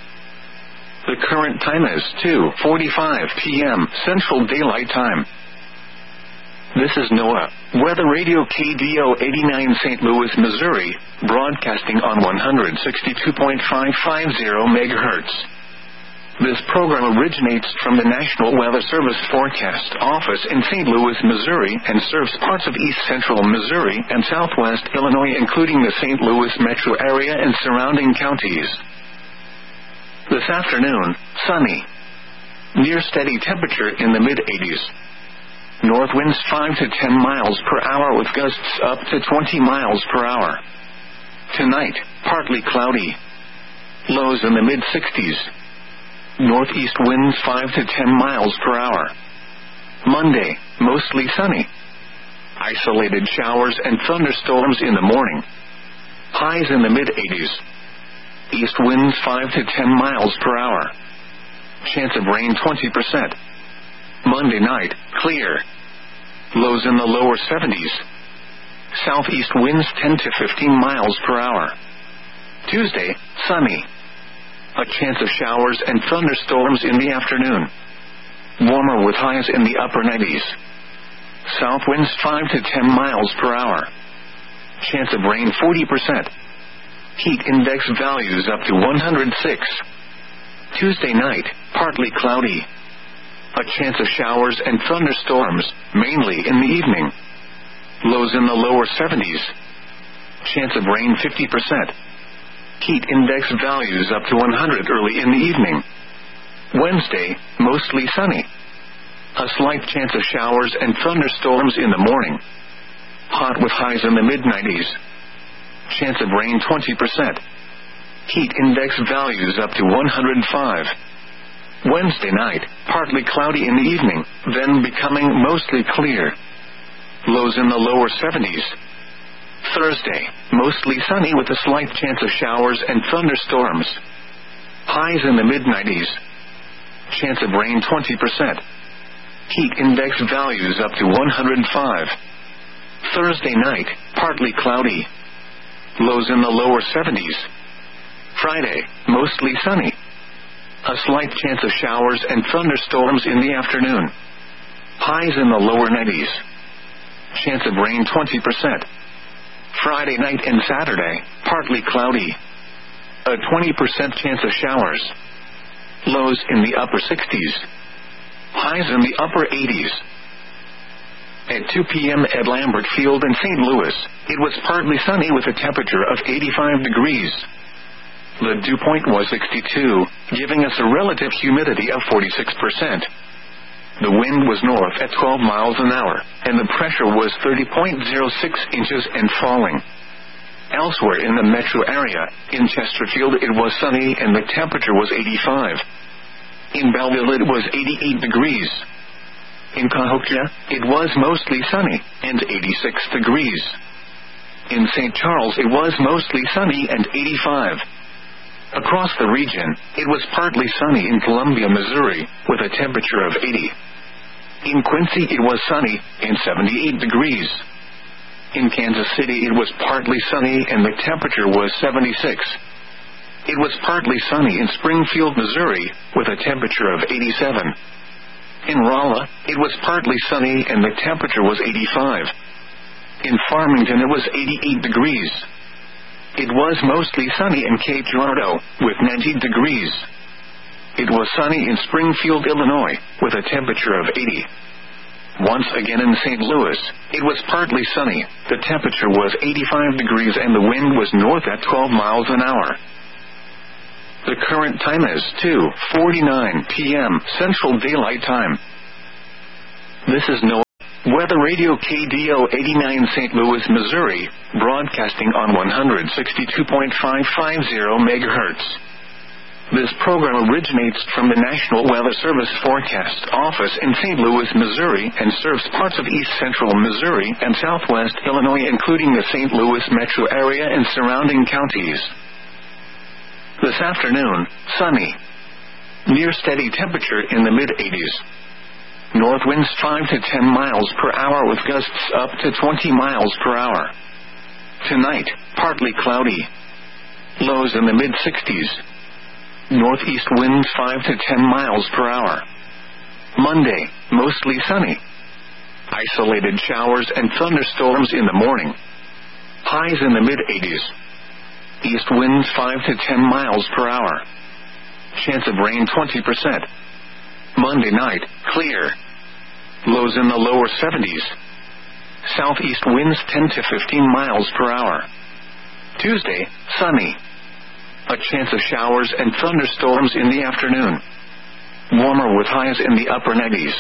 The current time is two forty-five p.m. Central Daylight Time. This is NOAA Weather Radio K D O eighty-nine Saint Louis, Missouri, broadcasting on one sixty-two point five five zero megahertz. This program originates from the National Weather Service Forecast Office in Saint Louis, Missouri, and serves parts of east central Missouri and southwest Illinois, including the Saint Louis metro area and surrounding counties. This afternoon, sunny. Near steady temperature in the mid-eighties. North winds five to ten miles per hour with gusts up to twenty miles per hour. Tonight, partly cloudy. Lows in the mid-sixties. Northeast winds five to ten miles per hour. Monday, mostly sunny. Isolated showers and thunderstorms in the morning. Highs in the mid-eighties. East winds five to ten miles per hour. Chance of rain twenty percent. Monday night, clear. Lows in the lower seventies. Southeast winds ten to fifteen miles per hour. Tuesday, sunny. A chance of showers and thunderstorms in the afternoon. Warmer with highs in the upper nineties. South winds five to ten miles per hour. Chance of rain forty percent. Heat index values up to one hundred six. Tuesday night, partly cloudy. A chance of showers and thunderstorms, mainly in the evening. Lows in the lower seventies. Chance of rain fifty percent. Heat index values up to one hundred early in the evening. Wednesday, mostly sunny. A slight chance of showers and thunderstorms in the morning. Hot with highs in the mid-nineties. Chance of rain twenty percent. Heat index values up to one hundred five. Wednesday night, partly cloudy in the evening, then becoming mostly clear. Lows in the lower seventies. Thursday, mostly sunny with a slight chance of showers and thunderstorms. Highs in the mid-nineties. Chance of rain twenty percent. Heat index values up to one hundred five. Thursday night, partly cloudy. Lows in the lower seventies. Friday, mostly sunny. A slight chance of showers and thunderstorms in the afternoon. Highs in the lower nineties. Chance of rain twenty percent. Friday night and Saturday, partly cloudy. A twenty percent chance of showers. Lows in the upper sixties. Highs in the upper eighties. At two p.m. at Lambert Field in Saint Louis, it was partly sunny with a temperature of eighty-five degrees. The dew point was sixty-two, giving us a relative humidity of forty-six percent. The wind was north at twelve miles an hour, and the pressure was thirty point zero six inches and falling. Elsewhere in the metro area, in Chesterfield it was sunny and the temperature was eighty-five. In Belleville it was eighty-eight degrees. In Cahokia, it was mostly sunny, and eighty-six degrees. In Saint Charles it was mostly sunny and eighty-five. Across the region, it was partly sunny in Columbia, Missouri, with a temperature of eighty. In Quincy it was sunny, and seventy-eight degrees. In Kansas City it was partly sunny and the temperature was seventy-six. It was partly sunny in Springfield, Missouri, with a temperature of eighty-seven. In Rolla, it was partly sunny and the temperature was eighty-five. In Farmington it was eighty-eight degrees. It was mostly sunny in Cape Girardeau, with ninety degrees. It was sunny in Springfield, Illinois, with a temperature of eighty. Once again in Saint Louis, it was partly sunny, the temperature was eighty-five degrees and the wind was north at twelve miles an hour. The current time is two forty-nine p.m. Central Daylight Time. This is NOAA Weather Radio K D O eighty-nine Saint Louis, Missouri, broadcasting on one sixty-two point five five zero megahertz. This program originates from the National Weather Service Forecast Office in Saint Louis, Missouri, and serves parts of east central Missouri and southwest Illinois, including the Saint Louis metro area and surrounding counties. This afternoon, sunny. Near steady temperature in the mid eighties. North winds five to ten miles per hour with gusts up to twenty miles per hour. Tonight, partly cloudy. Lows in the mid sixties. Northeast winds five to ten miles per hour. Monday, mostly sunny. Isolated showers and thunderstorms in the morning. Highs in the mid eighties. East winds five to ten miles per hour. Chance of rain twenty percent. Monday night, clear. Lows in the lower seventies. Southeast winds ten to fifteen miles per hour. Tuesday, sunny. A chance of showers and thunderstorms in the afternoon. Warmer with highs in the upper nineties.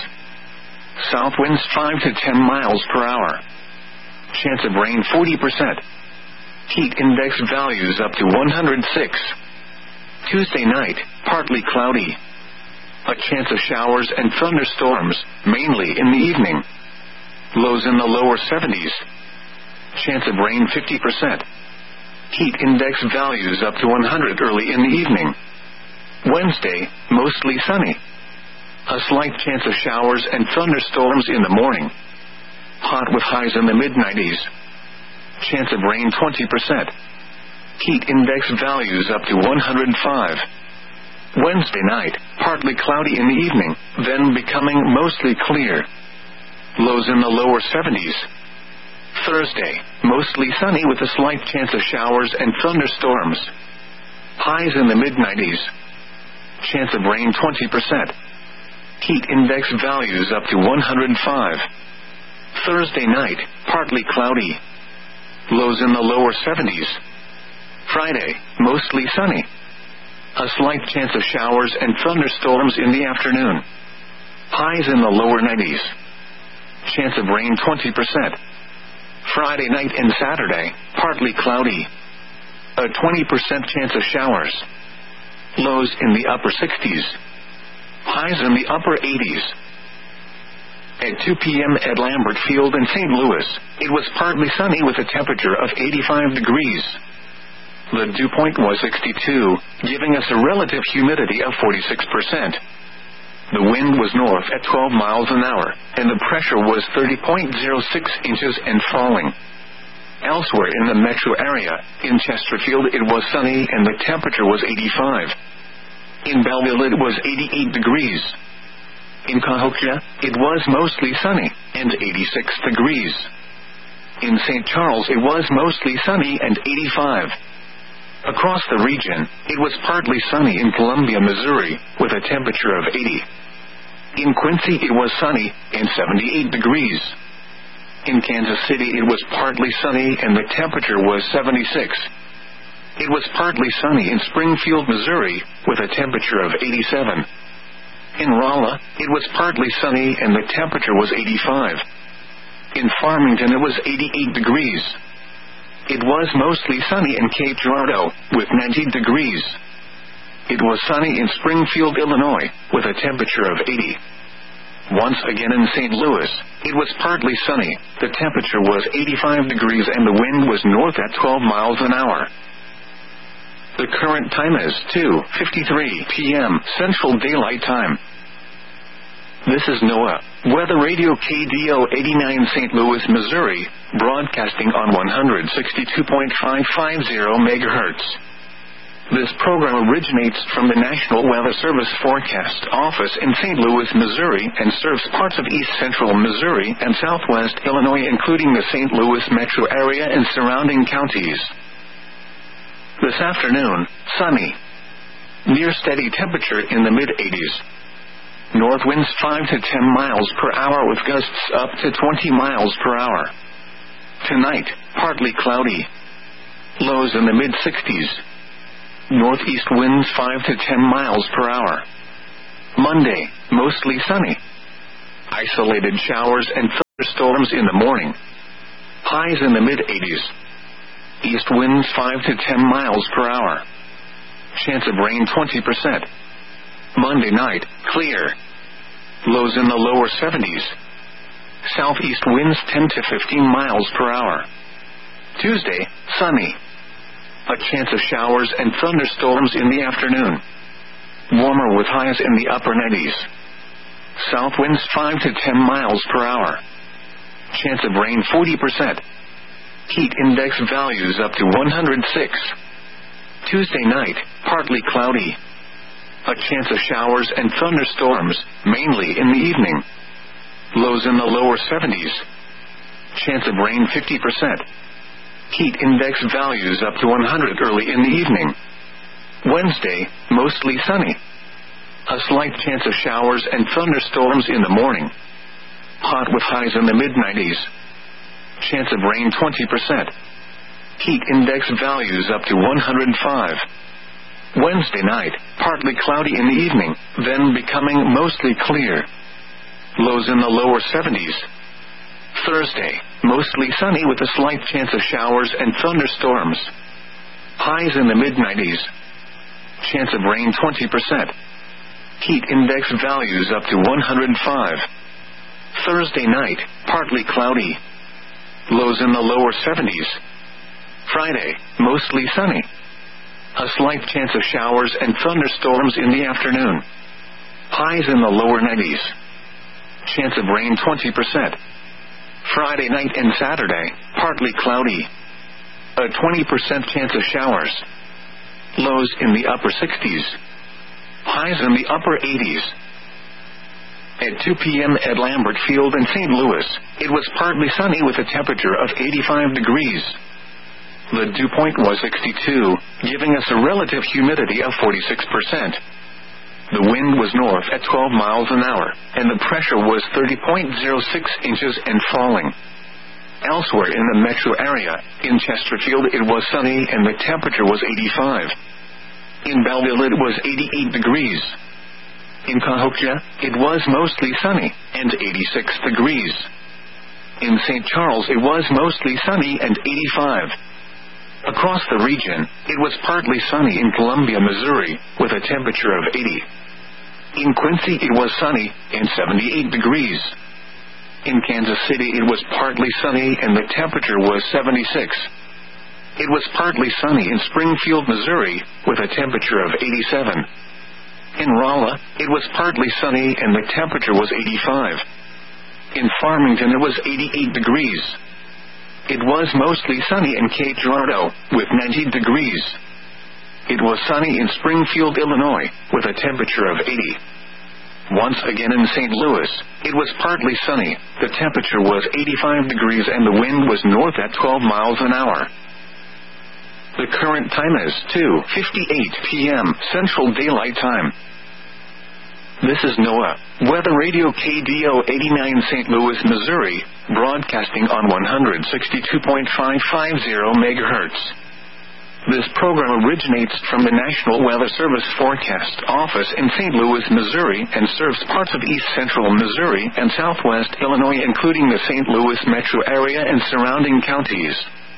South winds five to ten miles per hour. Chance of rain forty percent. Heat index values up to one hundred six. Tuesday night, partly cloudy. A chance of showers and thunderstorms, mainly in the evening. Lows in the lower seventies. Chance of rain fifty percent. Heat index values up to one hundred early in the evening. Wednesday, mostly sunny. A slight chance of showers and thunderstorms in the morning. Hot with highs in the mid nineties. Chance of rain twenty percent. Heat index values up to one hundred five. Wednesday night, partly cloudy in the evening, then becoming mostly clear. Lows in the lower seventies. Thursday, mostly sunny with a slight chance of showers and thunderstorms. Highs in the mid nineties. Chance of rain twenty percent. Heat index values up to one hundred five. Thursday night, partly cloudy. Lows in the lower seventies. Friday, mostly sunny. A slight chance of showers and thunderstorms in the afternoon. Highs in the lower nineties. Chance of rain twenty percent. Friday night and Saturday, partly cloudy. A twenty percent chance of showers. Lows in the upper sixties. Highs in the upper eighties. At two p.m. at Lambert Field in Saint Louis, it was partly sunny with a temperature of eighty-five degrees. The dew point was sixty-two, giving us a relative humidity of forty-six percent. The wind was north at twelve miles an hour, and the pressure was thirty point zero six inches and falling. Elsewhere in the metro area, in Chesterfield it was sunny and the temperature was eighty-five. In Belleville it was eighty-eight degrees. In Cahokia, it was mostly sunny, and eighty-six degrees. In Saint Charles it was mostly sunny and eighty-five. Across the region, it was partly sunny in Columbia, Missouri, with a temperature of eighty. In Quincy it was sunny, and seventy-eight degrees. In Kansas City it was partly sunny and the temperature was seventy-six. It was partly sunny in Springfield, Missouri, with a temperature of eighty-seven. In Rolla, it was partly sunny and the temperature was eighty-five. In Farmington it was eighty-eight degrees. It was mostly sunny in Cape Girardeau, with ninety degrees. It was sunny in Springfield, Illinois, with a temperature of eighty. Once again in Saint Louis, it was partly sunny, the temperature was eighty-five degrees and the wind was north at twelve miles an hour. The current time is two fifty-three p.m. Central Daylight Time. This is NOAA, Weather Radio K D O eighty-nine Saint Louis, Missouri, broadcasting on one sixty-two point five five zero megahertz. This program originates from the National Weather Service Forecast Office in Saint Louis, Missouri, and serves parts of east central Missouri and southwest Illinois, including the Saint Louis metro area and surrounding counties. This afternoon, sunny. Near steady temperature in the mid eighties. North winds five to ten miles per hour with gusts up to twenty miles per hour. Tonight, partly cloudy. Lows in the mid sixties. Northeast winds five to ten miles per hour. Monday, mostly sunny. Isolated showers and Storms in the morning. Highs in the mid eighties. East winds five to ten miles per hour. Chance of rain twenty percent. Monday night, clear. Lows in the lower seventies. Southeast winds ten to fifteen miles per hour. Tuesday, sunny. A chance of showers and thunderstorms in the afternoon. Warmer with highs in the upper nineties. South winds five to ten miles per hour. Chance of rain forty percent. Heat index values up to one hundred six. Tuesday night, partly cloudy. A chance of showers and thunderstorms, mainly in the evening. Lows in the lower seventies. Chance of rain fifty percent. Heat index values up to one hundred early in the evening. Wednesday, mostly sunny. A slight chance of showers and thunderstorms in the morning. Hot with highs in the mid nineties. Chance of rain twenty percent. Heat index values up to one hundred five. Wednesday night, partly cloudy in the evening, then becoming mostly clear. Lows in the lower seventies. Thursday, mostly sunny with a slight chance of showers and thunderstorms. Highs in the mid nineties. Chance of rain twenty percent. Heat index values up to one hundred five. Thursday night, partly cloudy. Lows in the lower seventies. Friday, mostly sunny. A slight chance of showers and thunderstorms in the afternoon. Highs in the lower nineties. Chance of rain twenty percent. Friday night and Saturday, partly cloudy. A twenty percent chance of showers. Lows in the upper sixties. Highs in the upper eighties. At two p.m. at Lambert Field in Saint Louis, it was partly sunny with a temperature of eighty-five degrees. The dew point was sixty-two, giving us a relative humidity of forty-six percent. The wind was north at twelve miles an hour, and the pressure was thirty point zero six inches and falling. Elsewhere in the metro area, in Chesterfield it was sunny and the temperature was eighty-five. In Belleville it was eighty-eight degrees. In Cahokia, it was mostly sunny, and eighty-six degrees. In Saint Charles it was mostly sunny and eighty-five. Across the region, it was partly sunny in Columbia, Missouri, with a temperature of eighty. In Quincy it was sunny, and seventy-eight degrees. In Kansas City it was partly sunny and the temperature was seventy-six. It was partly sunny in Springfield, Missouri, with a temperature of eighty-seven. In Rolla, it was partly sunny and the temperature was eighty-five. In Farmington it was eighty-eight degrees. It was mostly sunny in Cape Girardeau, with ninety degrees. It was sunny in Springfield, Illinois, with a temperature of eighty. Once again in Saint Louis, it was partly sunny, the temperature was eighty-five degrees and the wind was north at twelve miles an hour. The current time is two fifty-eight p.m. Central Daylight Time. This is NOAA, Weather Radio K D O eighty-nine Saint Louis, Missouri, broadcasting on one sixty-two point five five zero megahertz. This program originates from the National Weather Service Forecast Office in Saint Louis, Missouri, and serves parts of east central Missouri and southwest Illinois, including the Saint Louis metro area and surrounding counties.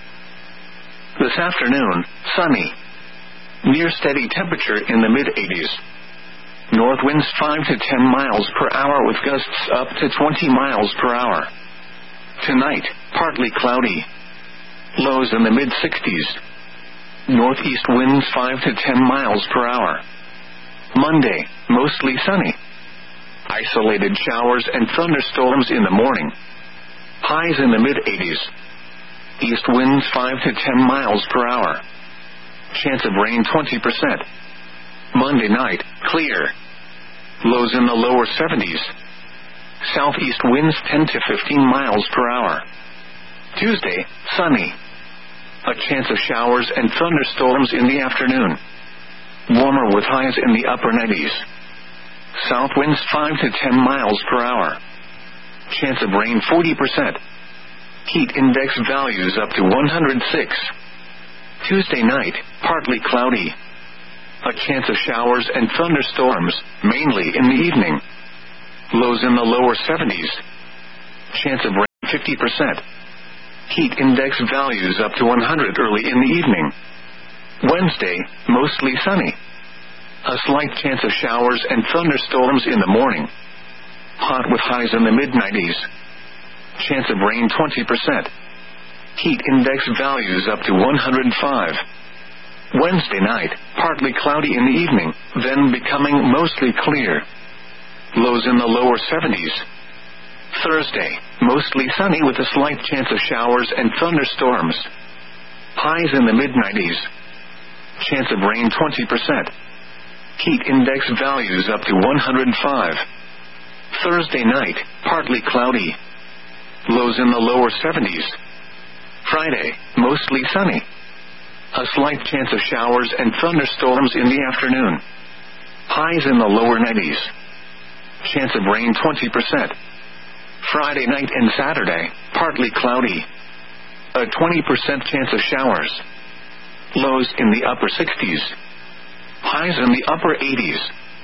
This afternoon, sunny. Near steady temperature in the mid eighties. North winds five to ten miles per hour with gusts up to twenty miles per hour. Tonight, partly cloudy. Lows in the mid sixties. Northeast winds five to ten miles per hour. Monday, mostly sunny. Isolated showers and thunderstorms in the morning. Highs in the mid eighties. East winds five to ten miles per hour. Chance of rain twenty percent. Monday night, clear. Lows in the lower seventies. Southeast winds ten to fifteen miles per hour. Tuesday, sunny. A chance of showers and thunderstorms in the afternoon. Warmer with highs in the upper nineties. South winds five to ten miles per hour. Chance of rain forty percent. Heat index values up to one hundred six. Tuesday night, partly cloudy. A chance of showers and thunderstorms, mainly in the evening. Lows in the lower seventies. Chance of rain fifty percent. Heat index values up to one hundred early in the evening. Wednesday, mostly sunny. A slight chance of showers and thunderstorms in the morning. Hot with highs in the mid nineties. Chance of rain twenty percent. Heat index values up to one hundred five. Wednesday night, partly cloudy in the evening, then becoming mostly clear. Lows in the lower seventies. Thursday, mostly sunny with a slight chance of showers and thunderstorms. Highs in the mid nineties. Chance of rain twenty percent. Heat index values up to one hundred five. Thursday night, partly cloudy. Lows in the lower seventies. Friday, mostly sunny. A slight chance of showers and thunderstorms in the afternoon. Highs in the lower nineties. Chance of rain twenty percent. Friday night and Saturday, partly cloudy. A twenty percent chance of showers. Lows in the upper sixties. Highs in the upper eighties.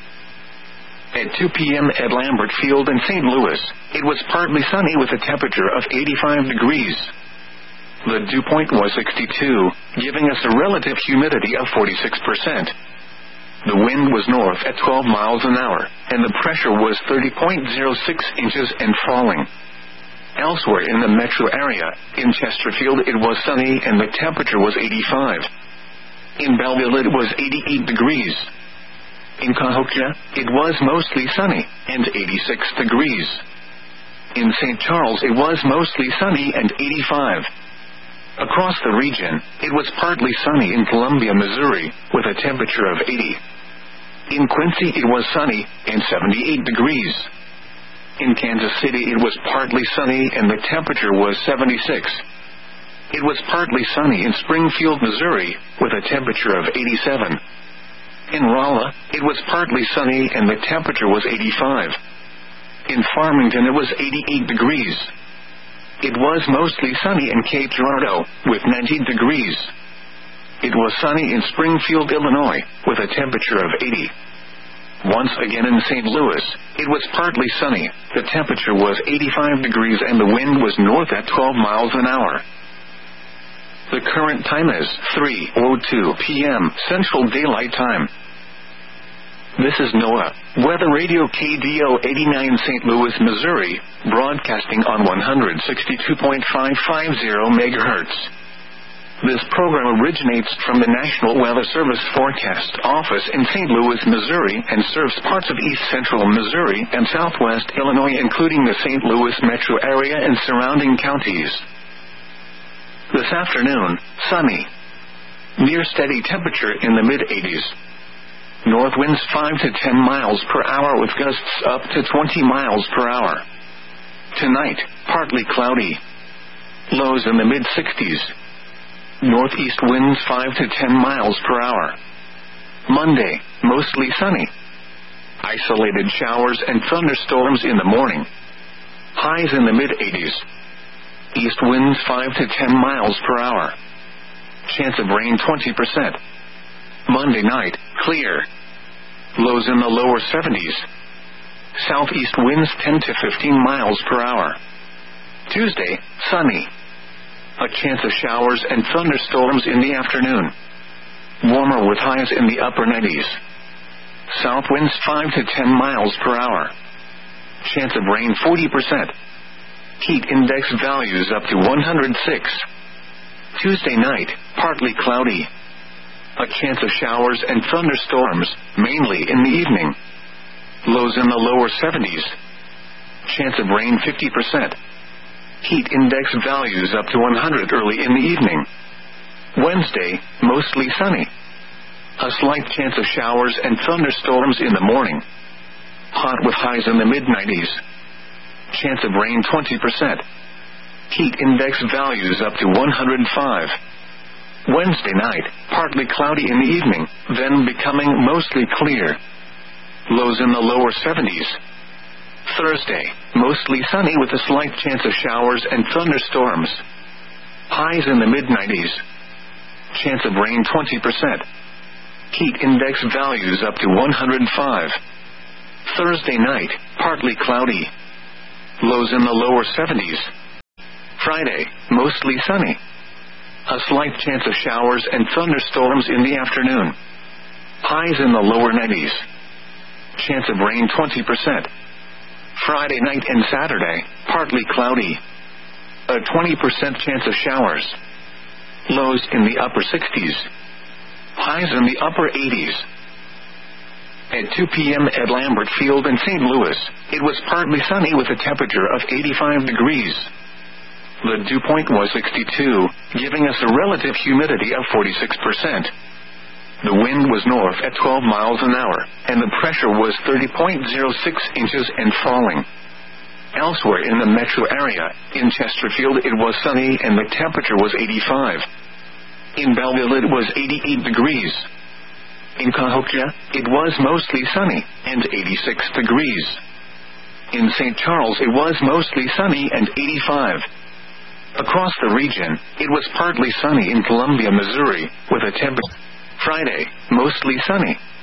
At two p.m. at Lambert Field in Saint Louis, it was partly sunny with a temperature of eighty-five degrees. The dew point was sixty-two, giving us a relative humidity of forty-six percent. The wind was north at twelve miles an hour, and the pressure was thirty point zero six inches and falling. Elsewhere in the metro area, in Chesterfield it was sunny and the temperature was eighty-five. In Belleville it was eighty-eight degrees. In Cahokia, it was mostly sunny, and eighty-six degrees. In Saint Charles it was mostly sunny and eighty-five. Across the region, it was partly sunny in Columbia, Missouri, with a temperature of eighty. In Quincy it was sunny, and seventy-eight degrees. In Kansas City it was partly sunny and the temperature was seventy-six. It was partly sunny in Springfield, Missouri, with a temperature of eighty-seven. In Rolla, it was partly sunny and the temperature was eighty-five. In Farmington it was eighty-eight degrees. It was mostly sunny in Cape Girardeau, with ninety degrees. It was sunny in Springfield, Illinois, with a temperature of eighty. Once again in Saint Louis, it was partly sunny, the temperature was eighty-five degrees and the wind was north at twelve miles an hour. The current time is three oh two p.m. Central Daylight Time. This is NOAA, Weather Radio K D O eighty-nine Saint Louis, Missouri, broadcasting on one sixty-two point five five zero megahertz. This program originates from the National Weather Service Forecast Office in Saint Louis, Missouri, and serves parts of east central Missouri and southwest Illinois, including the Saint Louis metro area and surrounding counties. This afternoon, sunny. Near steady temperature in the mid-eighties. North winds five to ten miles per hour with gusts up to twenty miles per hour. Tonight, partly cloudy. Lows in the mid-sixties. Northeast winds five to ten miles per hour. Monday, mostly sunny. Isolated showers and thunderstorms in the morning. Highs in the mid-eighties. East winds five to ten miles per hour. Chance of rain twenty percent. Monday night, clear. Lows in the lower seventies. Southeast winds ten to fifteen miles per hour. Tuesday, sunny. A chance of showers and thunderstorms in the afternoon. Warmer with highs in the upper nineties. South winds five to ten miles per hour. Chance of rain forty percent. Heat index values up to one hundred six. Tuesday night, partly cloudy. A chance of showers and thunderstorms, mainly in the evening. Lows in the lower seventies. Chance of rain fifty percent. Heat index values up to one hundred early in the evening. Wednesday, mostly sunny. A slight chance of showers and thunderstorms in the morning. Hot with highs in the mid nineties. Chance of rain twenty percent. Heat index values up to one hundred five. Wednesday night, partly cloudy in the evening, then becoming mostly clear. Lows in the lower seventies. Thursday, mostly sunny with a slight chance of showers and thunderstorms. Highs in the mid nineties. Chance of rain twenty percent. Heat index values up to one hundred five. Thursday night, partly cloudy. Lows in the lower seventies. Friday, mostly sunny. A slight chance of showers and thunderstorms in the afternoon. Highs in the lower nineties. Chance of rain twenty percent. Friday night and Saturday, partly cloudy. A twenty percent chance of showers. Lows in the upper sixties. Highs in the upper eighties. At two p.m. at Lambert Field in Saint Louis, it was partly sunny with a temperature of eighty-five degrees. The dew point was sixty-two, giving us a relative humidity of forty-six percent. The wind was north at twelve miles an hour, and the pressure was thirty point zero six inches and falling. Elsewhere in the metro area, in Chesterfield it was sunny and the temperature was eighty-five. In Belleville it was eighty-eight degrees. In Cahokia, it was mostly sunny, and eighty-six degrees. In Saint Charles it was mostly sunny and eighty-five. Across the region, it was partly sunny in Columbia, Missouri, with a temperature. Friday, mostly sunny.